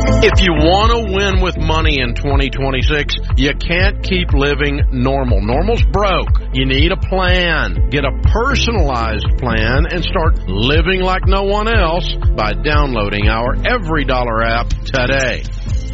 If you want to win with money in 2026, you can't keep living normal. Normal's broke. You need a plan. Get a personalized plan and start living like no one else by downloading our Every Dollar app today.